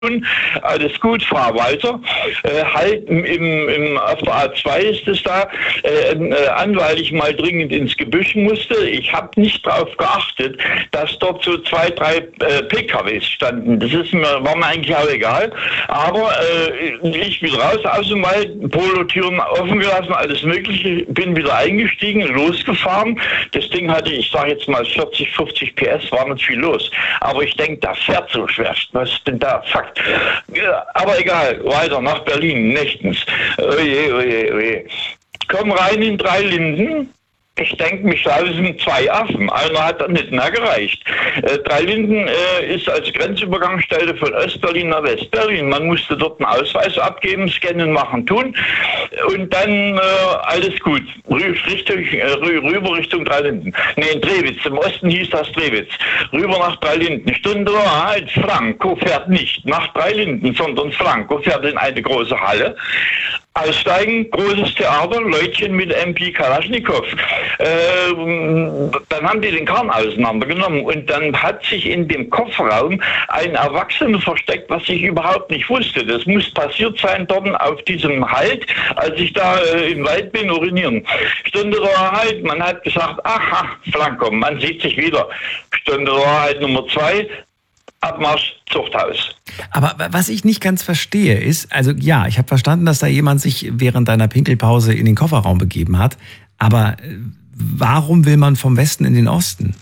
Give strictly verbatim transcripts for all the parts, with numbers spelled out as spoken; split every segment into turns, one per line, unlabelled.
Alles gut, fahr weiter. Äh, halt im, im, auf der A zwei ist es da äh, äh, an, weil ich mal dringend ins Gebüsch musste. Ich habe nicht darauf geachtet, dass dort so zwei, drei äh, P K Ws standen. Das ist mir, war mir eigentlich auch egal. Aber äh, ich bin raus aus dem Wald, Polotüren offen gelassen, alles Mögliche, bin wieder eingestiegen, losgefahren. Das Ding hatte, ich sage jetzt mal vierzig, fünfzig P S, war nicht viel los. Aber ich denke, da fährt so schwer. Was ist denn da? Fuck. Ja, aber egal, weiter nach Berlin, nächtens. Oje, oje, oje. Komm rein in Dreilinden. Ich denke, mich laufen zwei Affen. Einer hat dann nicht mehr gereicht. Äh, Dreilinden äh, ist als Grenzübergangsstelle von Ostberlin nach Westberlin. Man musste dort einen Ausweis abgeben, scannen, machen, tun. Und dann äh, alles gut. Richtung, äh, rüber Richtung Dreilinden. Nee, in Drewitz. Im Osten hieß das Drewitz. Rüber nach Dreilinden. Stunde halt. Franco fährt nicht nach Dreilinden, sondern Franco fährt in eine große Halle. Aussteigen, großes Theater, Leutchen mit M P Kalaschnikow. Äh, dann haben die den Karren auseinandergenommen und dann hat sich in dem Kofferraum ein Erwachsener versteckt, was ich überhaupt nicht wusste. Das muss passiert sein dort auf diesem Halt, als ich da äh, im Wald bin, urinieren. Stunde der Wahrheit, man hat gesagt, aha, Franco, man sieht sich wieder. Stunde der Wahrheit Nummer zwei, Abmarsch, Zuchthaus.
Aber was ich nicht ganz verstehe ist, also ja, ich habe verstanden, dass da jemand sich während deiner Pinkelpause in den Kofferraum begeben hat, aber warum will man vom Westen in den Osten?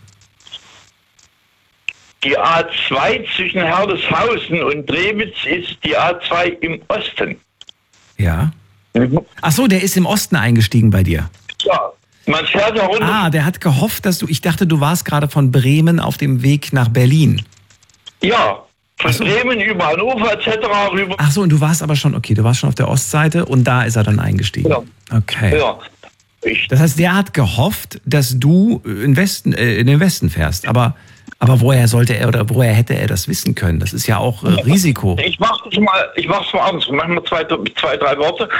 Die A zwei zwischen Herleshausen und Drewitz ist die A zwei im Osten.
Ja. Ach so, der ist im Osten eingestiegen bei dir.
Ja. Man fährt da runter.
Ah, der hat gehofft, dass du, ich dachte, du warst gerade von Bremen auf dem Weg nach Berlin.
Ja, von
so.
Bremen über Hannover et cetera rüber.
Ach so, und du warst aber schon, okay, du warst schon auf der Ostseite und da ist er dann eingestiegen.
Ja.
Okay.
Ja. Ich
Das heißt, der hat gehofft, dass du in, Westen, äh, in den Westen fährst, aber... Aber woher sollte er oder woher hätte er das wissen können? Das ist ja auch äh, Risiko.
Ich mach's mal, ich mach's mal andersrum. Mach mal zwei, zwei, drei Worte.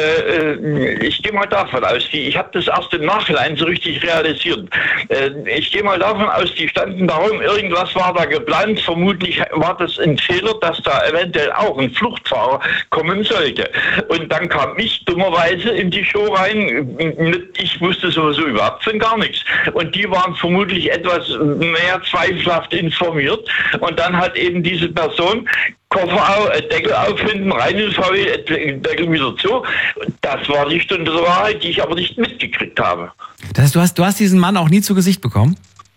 Äh, ich gehe mal davon aus, die, ich habe das erst im Nachhinein so richtig realisiert. Äh, ich gehe mal davon aus, die standen da rum, irgendwas war da geplant. Vermutlich war das ein Fehler, dass da eventuell auch ein Fluchtfahrer kommen sollte. Und dann kam ich dummerweise in die Show rein. Ich wusste sowieso überhaupt von gar nichts. Und die waren vermutlich etwas mehr zwei informiert und dann hat eben diese Person Koffer auf, Deckel auf, hinten rein in den V W, Deckel wieder zu. Das war die Stunde der Wahrheit, die ich aber nicht mitgekriegt habe.
Das heißt, du hast, du hast diesen Mann auch nie zu Gesicht bekommen?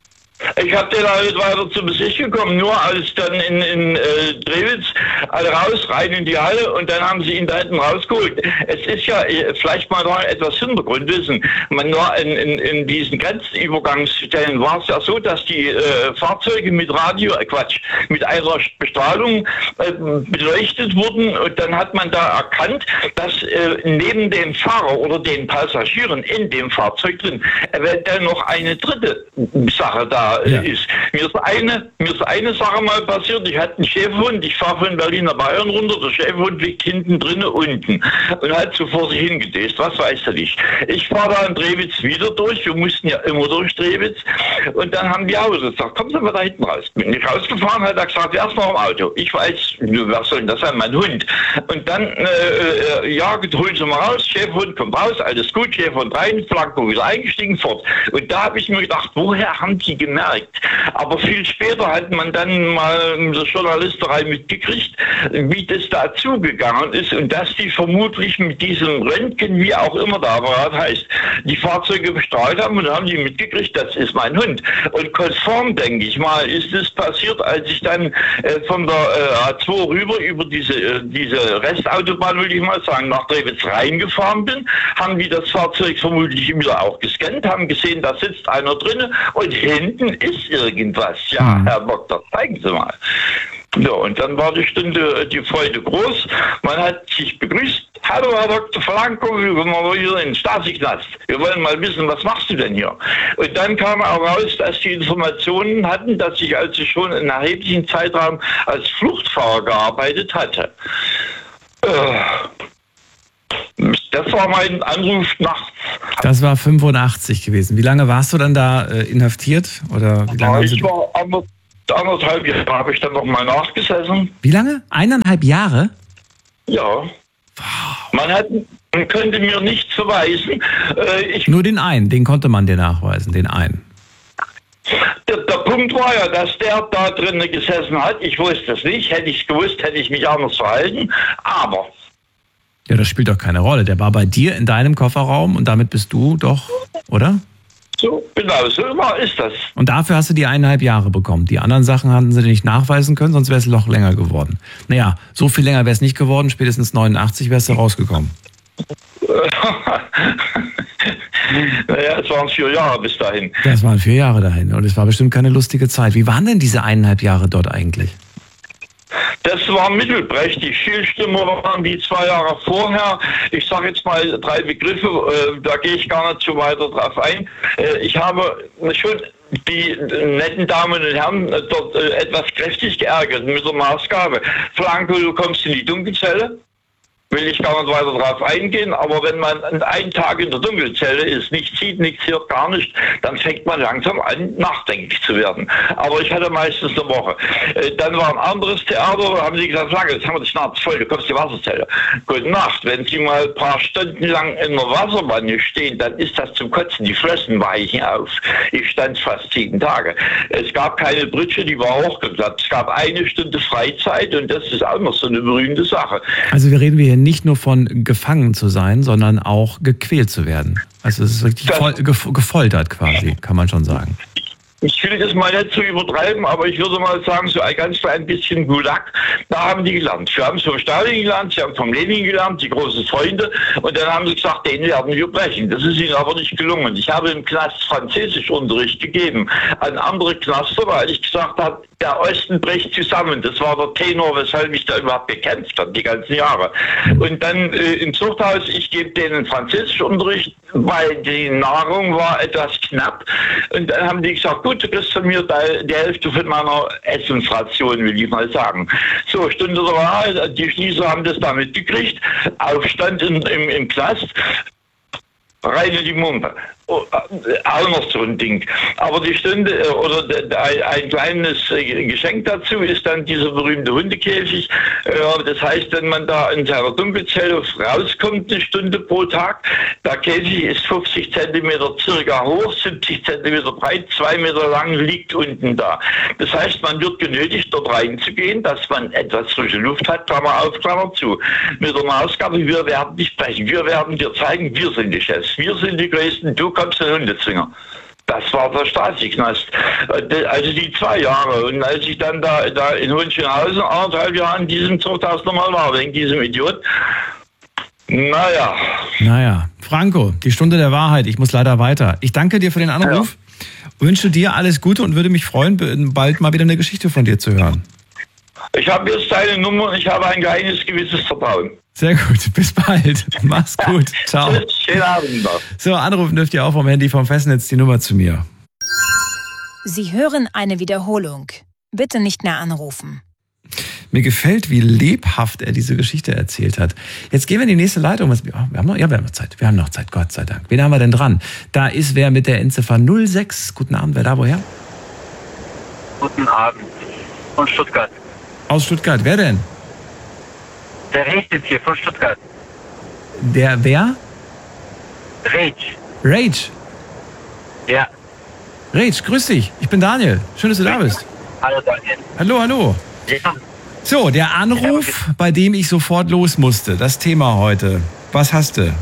Ich habe den halt weiter zu Besicht gekommen, nur als dann in, in äh, Drewitz alle raus, rein in die Halle und dann haben sie ihn da hinten rausgeholt. Es ist ja, äh, vielleicht mal noch etwas Hintergrundwissen, man war in, in, in diesen Grenzübergangsstellen war es ja so, dass die äh, Fahrzeuge mit Radio, äh, Quatsch, mit einer Bestrahlung äh, beleuchtet wurden und dann hat man da erkannt, dass äh, neben dem Fahrer oder den Passagieren in dem Fahrzeug drin eventuell noch eine dritte Sache da
Ja.
ist. Mir ist eine, mir ist eine Sache mal passiert. Ich hatte einen Schäferhund. Ich fahre von Berlin nach Bayern runter. Der Schäferhund liegt hinten drinnen unten und hat so vor sich hingedäst. Was weiß er nicht. Ich fahre da in Drewitz wieder durch. Wir mussten ja immer durch Drewitz. Und dann haben die Autos gesagt, kommen Sie mal da hinten raus. Bin ich rausgefahren, hat er gesagt, wer ist noch im Auto? Ich weiß, wer soll denn das sein? Mein Hund. Und dann, äh, äh, ja, holen Sie mal raus. Schäferhund kommt raus. Alles gut. Schäferhund rein. Franco wieder eingestiegen, fort. Und da habe ich mir gedacht, woher haben die gemerkt? Aber viel später hat man dann mal in der Journalisterei mitgekriegt, wie das da zugegangen ist und dass die vermutlich mit diesem Röntgen, wie auch immer der Apparat heißt, die Fahrzeuge bestrahlt haben und dann haben die mitgekriegt, das ist mein Hund. Und konform, denke ich mal, ist es passiert, als ich dann äh, von der äh, A zwei rüber über diese, äh, diese Restautobahn, will ich mal sagen, nach Drewitz reingefahren bin, haben die das Fahrzeug vermutlich wieder auch gescannt, haben gesehen, da sitzt einer drin und hinten ist irgendwas. Ja, Herr Doktor, zeigen Sie mal. Ja, und dann war die Stunde, die Freude groß. Man hat sich begrüßt. Hallo, Herr Doktor Franco, wir kommen mal wieder in den Stasi-Knast. Wir wollen mal wissen, was machst du denn hier? Und dann kam auch raus, dass die Informationen hatten, dass ich also schon einen erheblichen Zeitraum als Fluchtfahrer gearbeitet hatte. Das war mein Anruf nachts.
Das war fünfundachtzig gewesen. Wie lange warst du dann da äh, inhaftiert? Oder wie lange
ich war am, Anderthalb Jahre habe ich dann nochmal nachgesessen.
Wie lange? Eineinhalb Jahre?
Ja. Wow. Man, hat, man könnte mir nichts verweisen. Äh, ich
Nur den einen, den konnte man dir nachweisen, den einen.
Der, der Punkt war ja, dass der da drinnen gesessen hat. Ich wusste es nicht. Hätte ich es gewusst, hätte ich mich anders verhalten. Aber...
Ja, das spielt doch keine Rolle. Der war bei dir in deinem Kofferraum und damit bist du doch, oder?
So, genau, so immer ist das.
Und dafür hast du die eineinhalb Jahre bekommen. Die anderen Sachen hatten sie dir nicht nachweisen können, sonst wäre es noch länger geworden. Naja, so viel länger wäre es nicht geworden. Spätestens neunundachtzig wärst du rausgekommen.
Naja, es waren vier Jahre bis dahin.
Das waren vier Jahre dahin und es war bestimmt keine lustige Zeit. Wie waren denn diese eineinhalb Jahre dort eigentlich?
Das war mittelprächtig. Viel schlimmer waren die zwei Jahre vorher. Ich sage jetzt mal drei Begriffe, äh, da gehe ich gar nicht so weiter drauf ein. Äh, ich habe schon die netten Damen und Herren dort äh, etwas kräftig geärgert mit der Maßgabe. Franco, du kommst in die Dunkelzelle. Will ich gar nicht weiter darauf eingehen, aber wenn man einen Tag in der Dunkelzelle ist, nichts sieht, nichts hört, gar nicht, dann fängt man langsam an, nachdenklich zu werden. Aber ich hatte meistens eine Woche. Dann war ein anderes Theater, da haben sie gesagt, Frank, jetzt haben wir die Schnauze voll, du kommst in die Wasserzelle. Gute Nacht, wenn Sie mal ein paar Stunden lang in der Wasserwanne stehen, dann ist das zum Kotzen, die Flossen weichen auf. Ich stand fast sieben Tage. Es gab keine Britsche, die war hochgeklappt. Es gab eine Stunde Freizeit und das ist auch noch so eine berühmte Sache.
Also wir reden hier nicht nur von gefangen zu sein, sondern auch gequält zu werden. Also es ist richtig fol- gef- gefoltert quasi, kann man schon sagen.
Ich will das mal nicht so übertreiben, aber ich würde mal sagen, so ein ganz klein bisschen Gulag, da haben die gelernt. Wir haben vom Stalin gelernt, sie haben vom Lenin gelernt, die großen Freunde, und dann haben sie gesagt, den werden wir brechen. Das ist ihnen aber nicht gelungen. Ich habe im Knast Französischunterricht gegeben an andere Knaster, weil ich gesagt habe, der Osten bricht zusammen. Das war der Tenor, weshalb ich da überhaupt gekämpft habe, die ganzen Jahre. Und dann äh, im Zuchthaus, ich gebe denen Französischunterricht, weil die Nahrung war etwas knapp. Und dann haben die gesagt, gut, du kriegst von mir die Hälfte von meiner Essensration, will ich mal sagen. So, Stunde der Wahl, die Schließer haben das da mitgekriegt. Aufstand in, im, im Knast. Rein in die Mumpe. Oh, auch noch so ein Ding. Aber die Stunde äh, oder de, ein kleines äh, Geschenk dazu ist dann dieser berühmte Hundekäfig. Äh, das heißt, wenn man da in seiner Dunkelzelle rauskommt, eine Stunde pro Tag, der Käfig ist fünfzig Zentimeter circa hoch, siebzig Zentimeter breit, zwei Meter lang, liegt unten da. Das heißt, man wird genötigt, dort reinzugehen, dass man etwas frische Luft hat, Klammer auf, Klammer zu. Mit der Maßgabe, wir werden nicht brechen, wir werden dir zeigen, wir sind die Chefs, wir sind die Größten, du kommst in Hundezwinger. Das war der Stasi-Knast. Also die zwei Jahre. Und als ich dann da, da in Hohenschönhausen anderthalb Jahre in diesem Zuchthaus nochmal war, wegen diesem Idiot. Naja.
Naja. Franco, die Stunde der Wahrheit. Ich muss leider weiter. Ich danke dir für den Anruf. Ja. Wünsche dir alles Gute und würde mich freuen, bald mal wieder eine Geschichte von dir zu hören.
Ich habe jetzt deine Nummer und ich habe ein geheimes, gewisses Vertrauen.
Sehr gut, bis bald. Mach's gut. Ciao.
Schönen Abend noch.
So, anrufen dürft ihr auch vom Handy vom Festnetz die Nummer zu mir.
Sie hören eine Wiederholung. Bitte nicht mehr anrufen.
Mir gefällt, wie lebhaft er diese Geschichte erzählt hat. Jetzt gehen wir in die nächste Leitung. Was, wir haben noch, ja, wir haben noch Zeit. Wir haben noch Zeit, Gott sei Dank. Wen haben wir denn dran? Da ist wer mit der Endziffer null sechs. Guten Abend, wer da, woher?
Guten Abend. Von Stuttgart.
Aus Stuttgart. Wer denn?
Der Rage ist hier, von Stuttgart.
Der wer?
Rage.
Rage.
Ja.
Rage, grüß dich. Ich bin Daniel. Schön, dass du da bist.
Hallo Daniel.
Hallo, hallo.
Ja.
So, der Anruf, bei dem ich sofort los musste. Das Thema heute. Was hast du?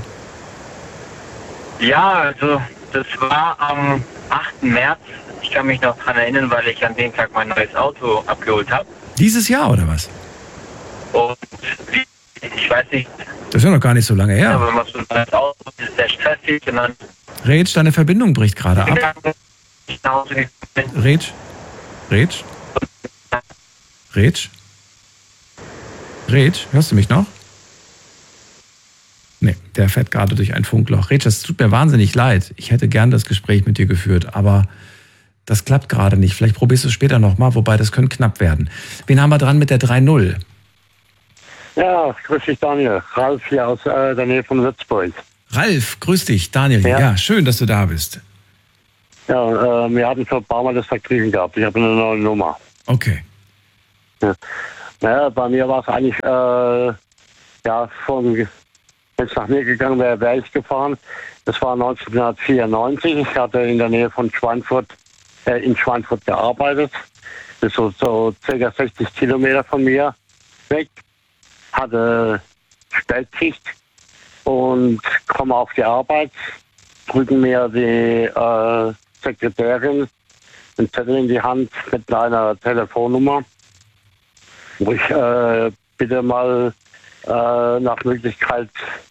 Ja, also das war am achten März. Ich kann mich noch daran erinnern, weil ich an dem Tag mein neues Auto abgeholt habe.
Dieses Jahr oder was?
Und ich weiß nicht.
Das ist ja noch gar nicht so lange her.
Aber wenn man so ein neues Auto ist, sehr stressig. Und dann
Rage, deine Verbindung bricht gerade ab.
ich nach Hause gekommen bin.
Rage? Rage? Rage? Rage? Hörst du mich noch? Nee, der fährt gerade durch ein Funkloch. Rage, das tut mir wahnsinnig leid. Ich hätte gern das Gespräch mit dir geführt, aber das klappt gerade nicht. Vielleicht probierst du es später nochmal, wobei das könnte knapp werden. Wen haben wir dran mit der drei null?
Ja, grüß dich Daniel. Ralf hier aus äh, der Nähe von Würzburg.
Ralf, grüß dich. Daniel, ja, ja schön, dass du da bist.
Ja, äh, wir hatten schon ein paar Mal das Vergnügen gehabt. Ich habe eine neue Nummer.
Okay.
Ja. Naja, bei mir war es eigentlich, äh, ja, von, wenn es nach mir gegangen wäre, wäre ich gefahren. Das war neunzehnhundertvierundneunzig. Ich hatte in der Nähe von Schweinfurt, äh, in Schweinfurt gearbeitet. Das ist so, so ca. sechzig Kilometer von mir weg. Hatte Spätschicht und komme auf die Arbeit, drücken mir die äh, Sekretärin einen Zettel in die Hand mit einer Telefonnummer, wo ich äh, bitte mal äh, nach Möglichkeit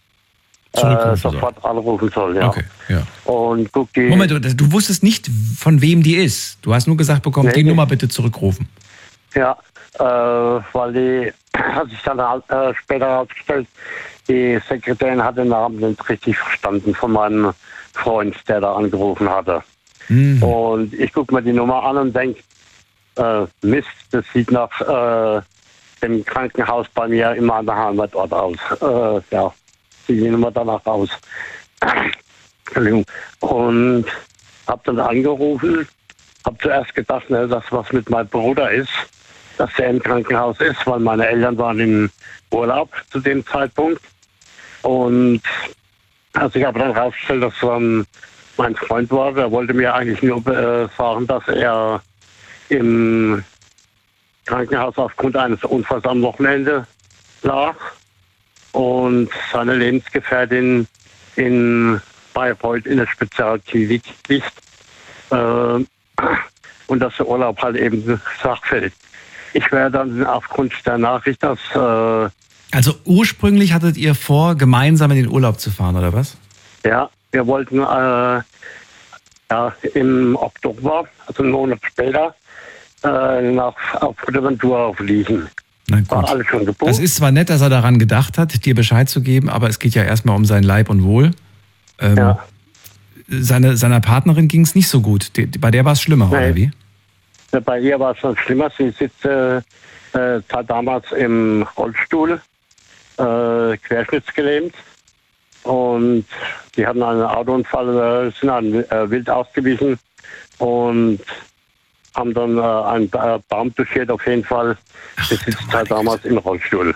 äh, sofort soll. anrufen soll. Ja.
Okay, ja.
Und guck die
Moment, du, du wusstest nicht, von wem die ist. Du hast nur gesagt bekommen,
nee,
die
nee.
Nummer bitte zurückrufen.
Ja, äh, weil die, hat sich dann äh, später herausgestellt, die Sekretärin hat den Namen nicht richtig verstanden von meinem Freund, der da angerufen hatte. Mhm. Und ich gucke mir die Nummer an und denke, äh, Mist, das sieht nach äh, dem Krankenhaus bei mir in meinem Heimatort aus. Äh, ja, sieht die Nummer danach aus. Entschuldigung. Und habe dann angerufen, habe zuerst gedacht, ne, dass was mit meinem Bruder ist, dass er im Krankenhaus ist, weil meine Eltern waren im Urlaub zu dem Zeitpunkt. Und also ich habe dann herausgestellt, dass dann mein Freund war, der wollte mir eigentlich nur äh, sagen, dass er im Krankenhaus aufgrund eines Unfalls am Wochenende lag und seine Lebensgefährtin in Bayreuth in der Spezialklinik liegt äh, und dass der Urlaub halt eben sagfällig. Ich wäre dann aufgrund der Nachricht, dass... Äh,
also ursprünglich hattet ihr vor, gemeinsam in den Urlaub zu fahren, oder was?
Ja, wir wollten äh, ja, im Oktober, also einen Monat später, äh, nach auf Fuerteventura fliegen.
Na gut.
War alles schon gebucht.
Das ist zwar nett, dass er daran gedacht hat, dir Bescheid zu geben, aber es geht ja erstmal um sein Leib und Wohl. Ähm,
ja.
seine, seiner Partnerin ging es nicht so gut. Die, bei der war es schlimmer,
nee.
oder wie?
Ja, bei ihr war es noch schlimmer. Sie sitzt äh, äh, damals im Rollstuhl, äh, querschnittsgelähmt. Und die hatten einen Autounfall, äh, sind dann äh, wild ausgewichen und haben dann äh, einen äh, Baum touchiert auf jeden Fall. Sie sitzt halt damals im Rollstuhl.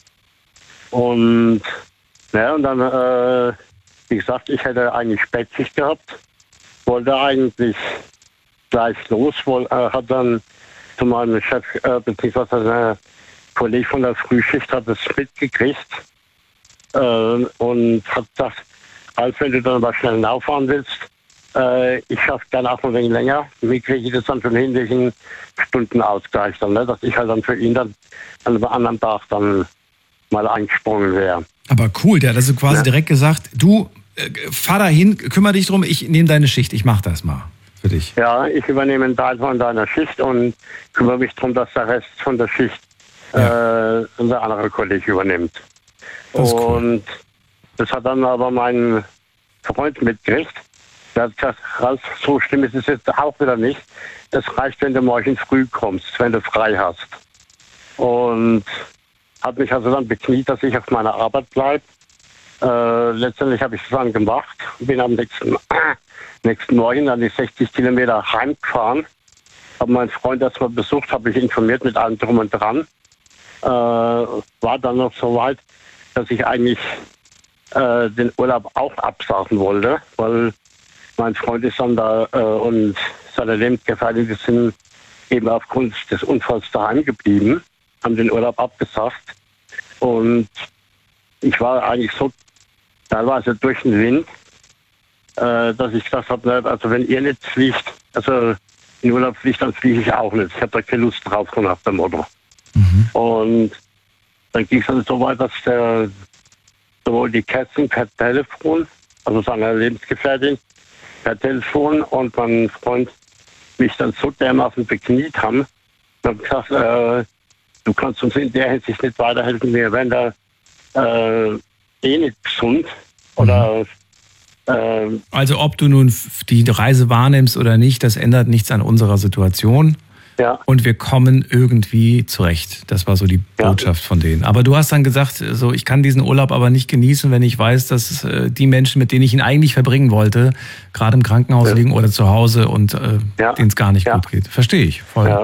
Und, ja, und dann, äh, wie gesagt, ich hätte eigentlich Spätschicht gehabt, wollte eigentlich gleich los, wohl, äh, hat dann zu meinem Chef, äh, beziehungsweise der Kollege von der Frühschicht hat das mitgekriegt äh, und hat gesagt, als wenn du dann mal schnell nachfahren willst, äh, ich schaffe gerne auch ein wenig länger. Mir kriege ich das dann schon hin, welchen Stundenausgleich dann, ne? Dass ich halt dann für ihn dann an einem anderen Tag dann mal eingesprungen wäre.
Aber cool, der hat also quasi ja. direkt gesagt, du, äh, fahr da hin, kümmere dich drum, ich nehme deine Schicht, ich mach das mal für dich.
Ja, ich übernehme einen Teil von deiner Schicht und kümmere mich darum, dass der Rest von der Schicht ja. äh, unser anderer Kollege übernimmt. Das und cool. das hat dann aber mein Freund mitgekriegt. Der hat gesagt, Ralf, so schlimm ist es jetzt auch wieder nicht. Es reicht, wenn du morgen früh kommst, wenn du frei hast. Und hat mich also dann bekniet, dass ich auf meiner Arbeit bleibe. Äh, letztendlich habe ich es dann gemacht. Bin am nächsten, nächsten Morgen dann die sechzig Kilometer heimgefahren. Habe meinen Freund erstmal besucht, habe ich informiert mit allem drum und dran. Äh, war dann noch so weit, dass ich eigentlich äh, den Urlaub auch absagen wollte, weil mein Freund ist dann da äh, und seine Lebensgefährtin sind eben aufgrund des Unfalls daheim geblieben, haben den Urlaub abgesagt. Und ich war eigentlich so teilweise durch den Wind, äh, dass ich gesagt habe, also wenn ihr nicht fliegt, also in Urlaub fliegt, dann fliege ich auch nicht. Ich habe da keine Lust drauf, so nach dem Motto. Mhm. Und dann ging es dann so weit, dass der, sowohl die Kerstin per Telefon, also seine Lebensgefährtin, per Telefon und mein Freund mich dann so dermaßen bekniet haben, und haben gesagt, äh, du kannst uns in der Hinsicht nicht weiterhelfen, wir werden da äh, eh nicht gesund. Oder, äh,
also ob du nun die Reise wahrnimmst oder nicht, das ändert nichts an unserer Situation.
Ja.
Und wir kommen irgendwie zurecht. Das war so die Botschaft ja. von denen. Aber du hast dann gesagt, so, ich kann diesen Urlaub aber nicht genießen, wenn ich weiß, dass äh, die Menschen, mit denen ich ihn eigentlich verbringen wollte, gerade im Krankenhaus ja. liegen oder zu Hause und äh, ja. denen es gar nicht
ja.
gut geht. Verstehe ich voll.
Ja.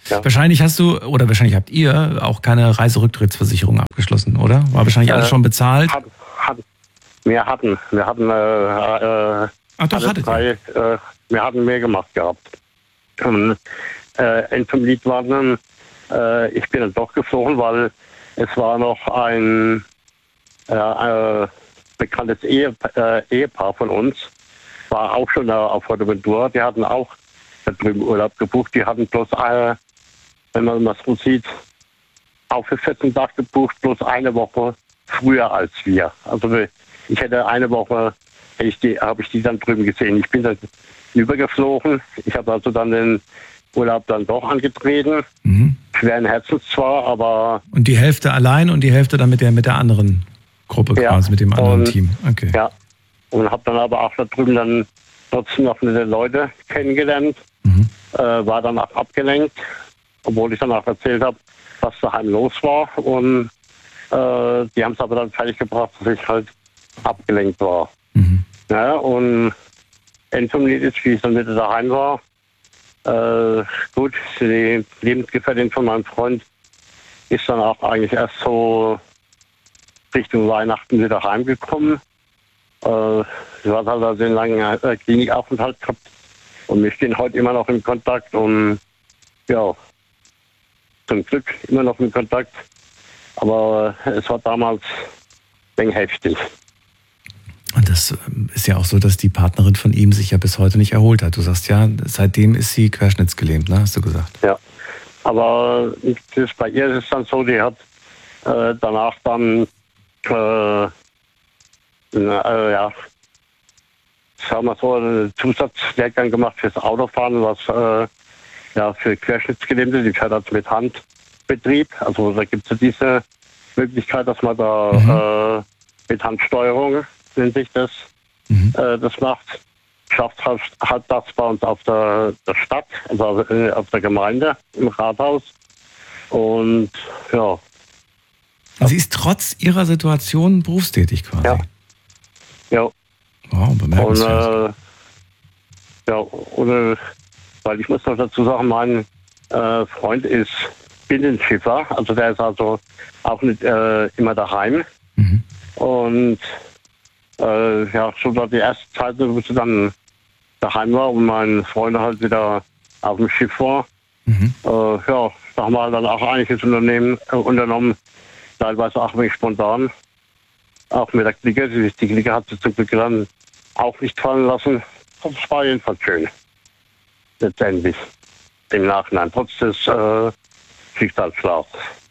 Ja.
Wahrscheinlich hast du, oder wahrscheinlich habt ihr auch keine Reiserücktrittsversicherung abgeschlossen, oder? War wahrscheinlich alles
Äh,
schon bezahlt?
Hat, hat, wir hatten, wir hatten, äh, äh,
Ach doch,
alle
hattet
drei, äh, wir hatten mehr gemacht gehabt. Und, äh, End vom Lied war dann, äh, ich bin dann doch geflogen, weil es war noch ein äh, äh, bekanntes Ehe, äh, Ehepaar von uns, war auch schon da auf Fuerteventura, die hatten auch da drüben Urlaub gebucht, die hatten bloß, äh, wenn man das so sieht, auch für vierzehn Tage gebucht, bloß eine Woche früher als wir. Also ich hätte eine Woche, hätte ich die, habe ich die dann drüben gesehen. Ich bin dann übergeflogen. Ich habe also dann den Urlaub dann doch angetreten.
Mhm.
Schweren Herzens zwar, aber...
Und die Hälfte allein und die Hälfte dann mit der, mit der anderen Gruppe
Ja,
quasi, mit dem anderen
und-
Team. Okay.
Ja. Und habe dann aber auch da drüben dann trotzdem noch nette Leute kennengelernt.
Mhm.
Äh, war dann auch abgelenkt, obwohl ich dann auch erzählt habe, was daheim los war. Und äh, die haben es aber dann fertig gebracht, dass ich halt abgelenkt war.
Mhm.
Ja, und End vom Lied ist, wie ich dann wieder daheim war. Äh, gut, die Lebensgefährtin von meinem Freund ist dann auch eigentlich erst so Richtung Weihnachten wieder heimgekommen. Äh, sie hat halt also einen langen äh, Klinikaufenthalt gehabt. Und wir stehen heute immer noch in Kontakt und ja, zum Glück immer noch in Kontakt. Aber es war damals ein heftig.
Und das ähm, ist ja auch so, dass die Partnerin von ihm sich ja bis heute nicht erholt hat. Du sagst ja, seitdem ist sie querschnittsgelähmt, ne? Hast du gesagt?
Ja. Aber das, bei ihr ist es dann so, die hat äh, danach dann äh, äh, ja, sagen wir so, einen Zusatzlehrgang gemacht fürs Autofahren, was äh, ja für Querschnittsgelähmte, die fährt halt mit Handbetrieb. Also da gibt es ja diese Möglichkeit, dass man da
Mhm.
äh, mit Handsteuerung, nennt sich das,
Mhm.
äh, das macht. Schafft halt, halt das bei uns auf der, der Stadt, also äh, auf der Gemeinde, im Rathaus. Und ja,
Und sie ist trotz ihrer Situation berufstätig quasi.
Ja. ja.
Wow,
Und
bemerkenswert.
äh, ja, und, äh, weil ich muss noch dazu sagen, mein äh, Freund ist Binnenschiffer, also der ist also auch nicht äh, immer daheim.
Mhm.
Und äh, ja, schon da die erste Zeit, wo sie dann daheim war und mein Freund halt wieder auf dem Schiff war,
Mhm.
äh, ja, da haben wir halt dann auch einiges Unternehmen, äh, unternommen, teilweise auch wenig spontan. Auch mit der Clique, die, die Clique hat sie zum Glück dann auch nicht fallen lassen. Das war jedenfalls schön. Letztendlich. Im Nachhinein, trotz des äh, Schicksalsschlags.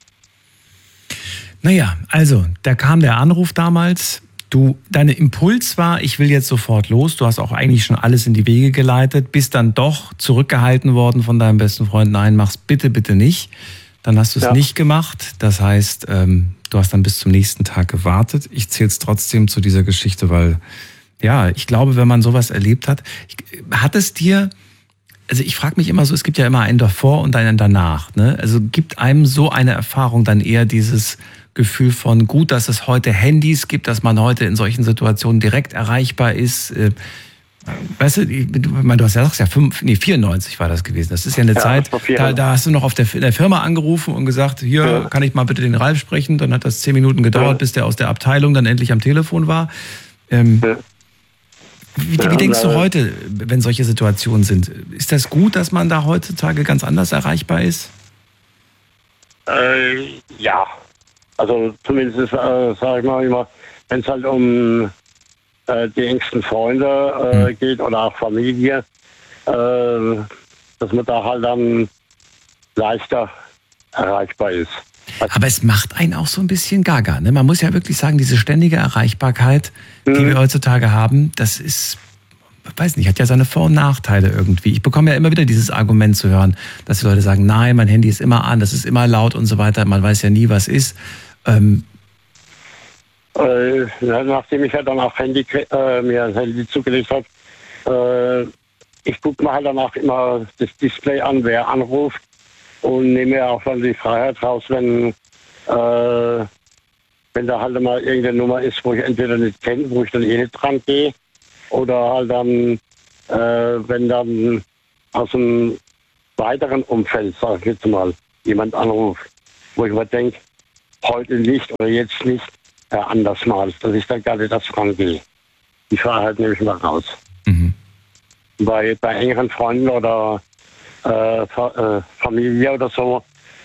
Naja, also, da kam der Anruf damals. Du, dein Impuls war, ich will jetzt sofort los. Du hast auch eigentlich schon alles in die Wege geleitet, bist dann doch zurückgehalten worden von deinem besten Freund. Nein, mach's bitte, bitte nicht. Dann hast du es
Ja.
nicht gemacht. Das heißt, ähm, du hast dann bis zum nächsten Tag gewartet. Ich zähle es trotzdem zu dieser Geschichte, weil, ja, ich glaube, wenn man sowas erlebt hat, ich, hat es dir, also ich frage mich immer so, es gibt ja immer einen davor und einen danach. Ne? Also gibt einem so eine Erfahrung dann eher dieses Gefühl von, gut, dass es heute Handys gibt, dass man heute in solchen Situationen direkt erreichbar ist. Äh, Weißt du, du, ich meine, du hast ja gesagt, ja, fünf, nee, vierundneunzig war das gewesen. Das ist ja eine
Ja,
Zeit,
das war
da,
vierundneunzig.
da hast du noch auf der, in der Firma angerufen und gesagt, hier,
Ja.
kann ich mal bitte den Ralf sprechen? Dann hat das zehn Minuten gedauert,
Ja.
bis der aus der Abteilung dann endlich am Telefon war. Ähm,
Ja.
wie,
Ja,
wie denkst du
na,
heute, wenn solche Situationen sind? Ist das gut, dass man da heutzutage ganz anders erreichbar ist?
Äh, ja. Also zumindest, äh, sage ich mal immer, wenn es halt um äh, die engsten Freunde äh,
Hm.
geht oder auch Familie, äh, dass man da halt dann leichter erreichbar ist.
Aber es macht einen auch so ein bisschen gaga. Ne? Man muss ja wirklich sagen, diese ständige Erreichbarkeit, die
Mhm.
wir heutzutage haben, das ist, weiß nicht, hat ja seine Vor- und Nachteile irgendwie. Ich bekomme ja immer wieder dieses Argument zu hören, dass die Leute sagen, nein, mein Handy ist immer an, das ist immer laut und so weiter. Man weiß ja nie, was ist. Ähm,
Äh, ja, nachdem ich halt dann auch Handy, äh, mir ein Handy zugelegt habe, äh, ich gucke mir halt danach immer das Display an, wer anruft und nehme mir auch dann die Freiheit raus, wenn, äh, wenn da halt mal irgendeine Nummer ist, wo ich entweder nicht kenne, wo ich dann eh nicht dran gehe, oder halt dann, äh, wenn dann aus dem weiteren Umfeld, sag ich jetzt mal, jemand anruft, wo ich mir denke, heute nicht oder jetzt nicht, äh, anders mal, dass ich dann gar nicht das rangehe. Die Freiheit nehme ich mal raus.
Mhm.
Bei, bei engeren Freunden oder äh, Fa- äh, Familie oder so,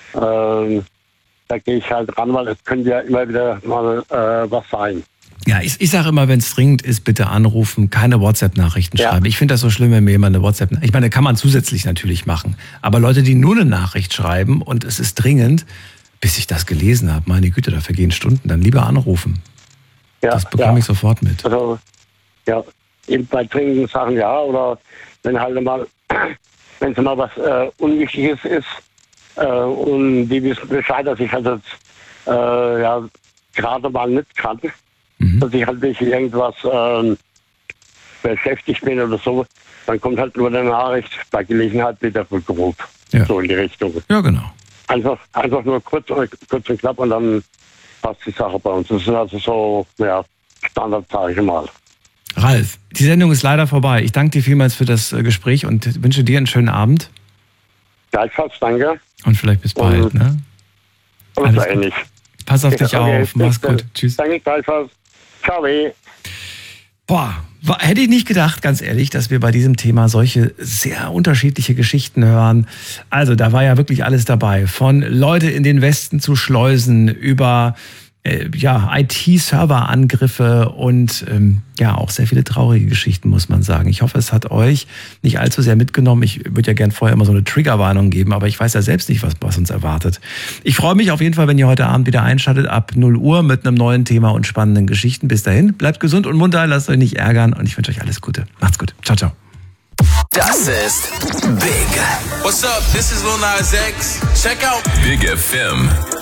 äh, da gehe ich halt ran, weil es könnte ja immer wieder mal äh, was sein.
Ja, ich, ich sage immer, wenn es dringend ist, bitte anrufen, keine WhatsApp-Nachrichten
Ja.
schreiben. Ich finde das so schlimm, wenn mir jemand eine WhatsApp... Ich meine, kann man zusätzlich natürlich machen. Aber Leute, die nur eine Nachricht schreiben und es ist dringend, bis ich das gelesen habe, meine Güte, da vergehen Stunden, dann lieber anrufen.
Ja,
Das bekomme
ja.
ich sofort mit.
Also, ja, eben bei dringenden Sachen ja, oder wenn halt mal, wenn es mal was äh, Unwichtiges ist äh, und die wissen Bescheid, dass ich halt jetzt äh, ja, gerade mal nicht kann,
Mhm.
dass ich halt durch irgendwas äh, beschäftigt bin oder so, dann kommt halt nur eine Nachricht bei Gelegenheit wieder Rückruf.
Ja.
So in die Richtung.
Ja, genau.
Einfach, einfach nur kurz, kurz und knapp und dann passt die Sache bei uns. Das ist also so, ja, Standard, sage ich mal.
Ralf, die Sendung ist leider vorbei. Ich danke dir vielmals für das äh, Gespräch und wünsche dir einen schönen Abend.
Gleichfalls, danke.
Und vielleicht bis bald.
Und-
Ne?
Und
Alles
so
gut.
ähnlich.
Pass auf dich
Okay,
auf. Mach's
bis
gut.
dann.
Tschüss.
Danke, gleichfalls. Ciao. weh.
Boah, war, hätte ich nicht gedacht, ganz ehrlich, dass wir bei diesem Thema solche sehr unterschiedliche Geschichten hören. Also da war ja wirklich alles dabei. Von Leute in den Westen zu schleusen, über äh, ja, I T-Server-Angriffe und ähm, ja, auch sehr viele traurige Geschichten, muss man sagen. Ich hoffe, es hat euch nicht allzu sehr mitgenommen. Ich würde ja gern vorher immer so eine Triggerwarnung geben, aber ich weiß ja selbst nicht, was, was uns erwartet. Ich freue mich auf jeden Fall, wenn ihr heute Abend wieder einschaltet ab null Uhr mit einem neuen Thema und spannenden Geschichten. Bis dahin, bleibt gesund und munter, lasst euch nicht ärgern und ich wünsche euch alles Gute. Macht's gut. Ciao, ciao.
Das ist Big.
What's up? This is Lil Nas X. Check out
Big F M.